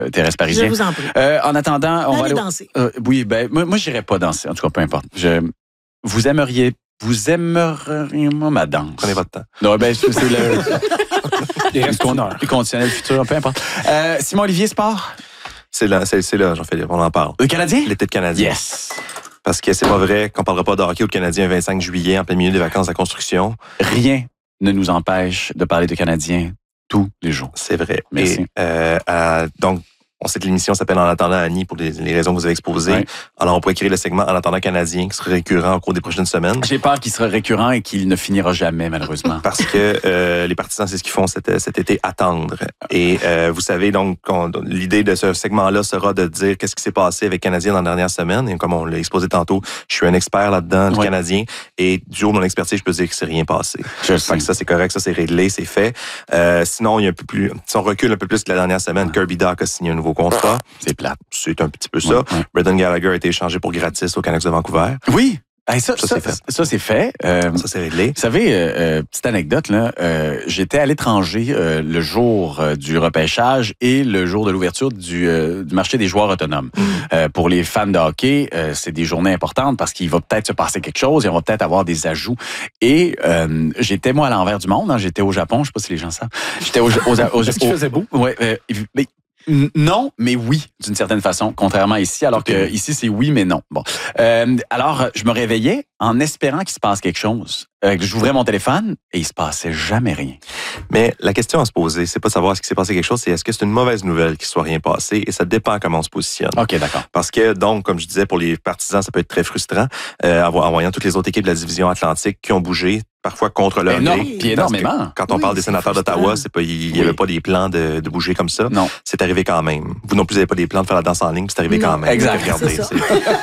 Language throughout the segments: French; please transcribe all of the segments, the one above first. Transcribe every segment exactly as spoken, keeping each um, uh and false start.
Thérèse Parisien. Je vous en prie. Euh, en attendant, on Allez va aller danser. Euh, oui, ben moi, moi j'irais pas danser. En tout cas, peu importe. Je, vous aimeriez, vous aimeriez moi ma danse. Prenez votre temps. Non, ben c'est c'est le, Il reste une heure. le conditionnel futur, peu importe. Euh, Simon Olivier Sport. C'est là, c'est, c'est là, Jean-Philippe, on en parle. Le Canadien. L'été de Canadien. Yes. Parce que c'est pas vrai qu'on parlera pas de hockey au Canadien le vingt-cinq juillet, en plein milieu des vacances de la construction. Rien ne nous empêche de parler de Canadiens tous les jours. C'est vrai. Merci. Et, euh, à- donc, on sait que l'émission s'appelle En attendant Annie pour les, les raisons que vous avez exposées. Ouais. Alors, on pourrait créer le segment En attendant Canadien qui serait récurrent au cours des prochaines semaines. J'ai peur qu'il sera récurrent et qu'il ne finira jamais, malheureusement. Parce que euh, les partisans, c'est ce qu'ils font cet, cet été, attendre. Et euh, vous savez, donc, qu'on- l'idée de ce segment-là sera de dire qu'est-ce qui s'est passé avec Canadien dans la dernière semaine. Et comme on l'a exposé tantôt, je suis un expert là-dedans, du Ouais. Canadien. Et du haut de mon expertise, je peux dire que c'est rien passé. Je le Fait sais. que ça, c'est correct, ça, c'est réglé, c'est fait. Euh, sinon, il y a un peu plus, si on recule un peu plus que la dernière semaine, Kirby Dach a signé un nouveau contrat. C'est plate. C'est un petit peu ça. Ouais, ouais. Brendan Gallagher a été échangé pour gratis aux Canucks de Vancouver. Oui. Hey, ça, Ça, ça, c'est fait. ça, c'est fait. Euh, Ça, c'est réglé. Vous savez, euh, euh, petite anecdote, là, euh, j'étais à l'étranger euh, le jour euh, du repêchage et le jour de l'ouverture du, euh, du marché des joueurs autonomes. Euh, pour les fans de hockey, euh, c'est des journées importantes parce qu'il va peut-être se passer quelque chose et on va peut-être avoir des ajouts. Et euh, j'étais, moi, à l'envers du monde. Hein, j'étais au Japon, je sais pas si les gens savent. J'étais au, aux, aux, Est-ce qu'il aux- faisait beau? Ouais, euh, mais N- non, mais oui, d'une certaine façon, contrairement à ici, alors que ici, c'est oui, mais non. Bon. Euh, alors, je me réveillais en espérant qu'il se passe quelque chose. Euh, que j'ouvrais mon téléphone et il se passait jamais rien. Mais la question à se poser, c'est pas de savoir ce qui s'est passé quelque chose, c'est est-ce que c'est une mauvaise nouvelle qu'il soit rien passé, et ça dépend comment on se positionne. OK, d'accord. Parce que, donc, comme je disais, pour les partisans, ça peut être très frustrant, euh, en voyant toutes les autres équipes de la division Atlantique qui ont bougé, parfois contre leur Énorme, gré. puis Parce que énormément. Quand on Oui, parle des c'est sénateurs frustrant. d'Ottawa, c'est pas, il n'y Oui. avait pas des plans de, de bouger comme ça. Non. C'est arrivé quand même. Vous non plus, vous n'avez pas des plans de faire la danse en ligne, puis c'est arrivé Non. quand même. Exact. Regardez, C'est ça.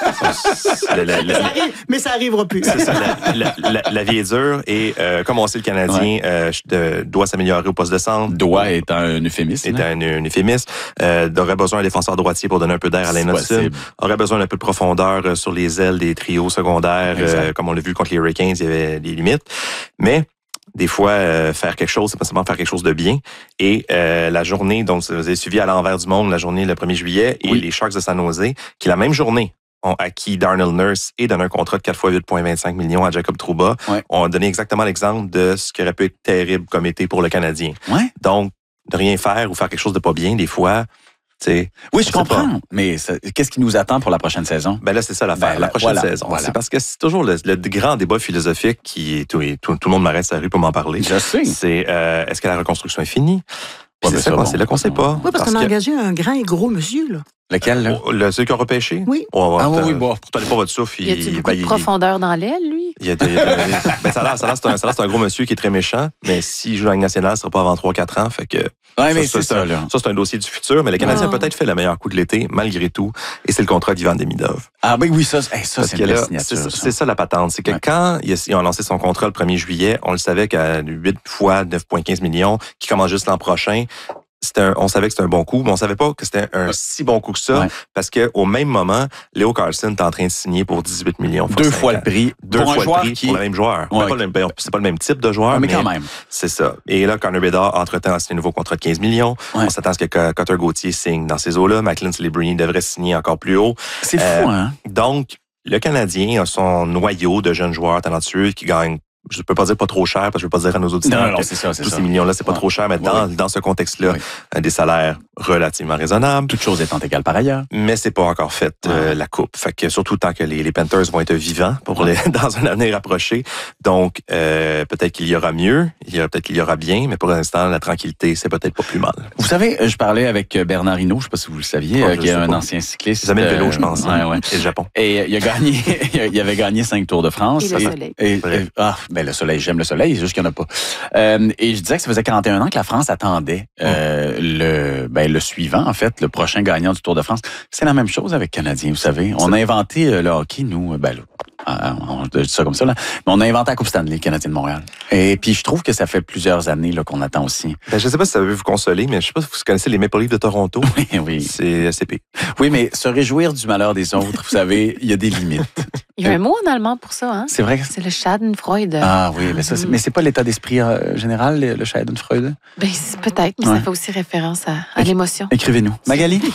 c'est- le- le- le- Ça arrive, mais ça arrivera plus. C'est ça, la, la- la- la vie est dure et euh, comme on sait, le Canadien euh, de- doit s'améliorer au poste de centre. Doigt étant un euphémisme. est un, un euphémisme, euh, aurait besoin d'un défenseur droitier pour donner un peu d'air à C'est Lane Hudson, possible. aurait besoin d'un peu de profondeur euh, sur les ailes des trios secondaires, Exact. euh, comme on l'a vu contre les Hurricanes, il y avait des limites. Mais des fois, euh, faire quelque chose, c'est pas seulement faire quelque chose de bien. Et euh, la journée, donc vous avez suivi à l'envers du monde, la journée le premier juillet, et Oui. les Sharks de San Jose, qui la même journée ont acquis Darnell Nurse et donné un contrat de quatre fois huit virgule vingt-cinq millions à Jacob Trouba, Ouais. ont donné exactement l'exemple de ce qui aurait pu être terrible comme été pour le Canadien. Ouais. Donc, de rien faire ou faire quelque chose de pas bien, des fois, tu sais. Oui, on je sait comprends. Mais ça- qu'est-ce qui nous attend pour la prochaine saison? Ben là, c'est ça l'affaire. Ben, la prochaine voilà, saison. voilà. C'est parce que c'est toujours le, le grand débat philosophique qui est tout, et tout, tout le monde m'arrête sur la rue pour m'en parler. Je sais. C'est euh, est-ce que la reconstruction est finie? Puis Ouais, ben c'est ça, ça, qu'on- bon. c'est là qu'on sait pas. Oui, parce qu'on a que- engagé un grand et gros monsieur, là. Lequel, là? Oh, le, celui qui a repêché? Oui. Oh, Ah oui, attends, oui, bon. Prenez pas votre souffle. Y a-t-il il- beaucoup ben, de il- profondeur dans l'aile, lui? il y a- il y a- ben, ça a l'air, ça a l'air, c'est un, ça a l'air, c'est un gros monsieur qui est très méchant, mais s'il joue dans la Ligue nationale, ce sera pas avant trois quatre ans. Fait que Ouais, mais ça, c'est ça, là. ça, c'est un dossier du futur, mais le Canadien Ah. a peut-être fait le meilleur coup de l'été, malgré tout, et c'est le contrat d'Ivan Demidov. Ah, ben oui, ça, hey, ça Parce c'est que une belle là, signature. c'est ça, ça. c'est ça la patente. C'est que Ouais. quand ils ils ont lancé son contrat le premier juillet, on le savait qu'à huit fois neuf virgule quinze millions, qui commence juste l'an prochain, c'était un- on savait que c'était un bon coup, mais on savait pas que c'était un Ouais. si bon coup que ça, Ouais. parce que au même moment, Léo Carlson est en train de signer pour dix-huit millions. Deux fois le prix. Deux pour fois un joueur le prix qui... pour le même joueur. Ouais. Ben, pas le même- c'est pas le même type de joueur, Ah, mais mais, quand même. c'est ça. Et là, Connor Bedard, entre-temps, a signé un nouveau contrat de quinze millions. Ouais. On s'attend à ce que Cutter Gauthier signe dans ces eaux-là. Macklin Celebrini devrait signer encore plus haut. C'est Euh, fou, hein? Donc, le Canadien a son noyau de jeunes joueurs talentueux qui gagnent, je peux pas dire pas trop cher, parce que je veux pas dire à nos auditeurs Non, non, non, que c'est ça, c'est tous ça. ces millions-là, c'est pas Ouais. trop cher, mais Ouais, dans, ouais. dans ce contexte-là, Oui. euh, des salaires relativement raisonnables. Toute chose étant égale par ailleurs. Mais c'est pas encore fait euh, Ouais. la coupe. Fait que surtout tant que les, les Panthers vont être vivants pour les, dans un avenir approché. Donc euh, peut-être qu'il y aura mieux, il y aura peut-être qu'il y aura bien, mais pour l'instant la tranquillité c'est peut-être pas plus mal. Vous savez, je parlais avec Bernard Hinault, je sais pas si vous le saviez, Ah, euh, je qui est sais un pas. ancien cycliste. Ils amènent le vélo, euh, je pense. Ouais, hein, ouais. Et le Japon. Et il a gagné, il avait gagné cinq Tours de France. Et le soleil. Et, Vrai. et- ah, ben le soleil, j'aime le soleil, c'est juste qu'il n'y en a pas. Euh, et je disais que ça faisait quarante et un ans que la France attendait euh, le, ben, le suivant, en fait, le prochain gagnant du Tour de France. C'est la même chose avec Canadiens, vous savez. On a inventé euh, le hockey, nous, ben là, ah, on dit ça comme ça, là. Mais on a inventé la Coupe Stanley, les Canadiens de Montréal. Et puis, je trouve que ça fait plusieurs années là, qu'on attend aussi. Ben, je sais pas si ça veut vous consoler, mais je sais pas si vous connaissez les Maple Leafs de Toronto. Oui, oui. C'est assez pire. Oui, mais se réjouir du malheur des autres, vous savez, il y a des limites. Il y a un mot en allemand pour ça, hein? C'est vrai que... C'est le Schadenfreude. Ah oui, mais ça, c'est- mais c'est pas l'état d'esprit euh, général, le le Schadenfreude? Ben, c'est peut-être, mais Ouais. ça fait aussi référence à, à l'émotion. Écrivez-nous. Magali?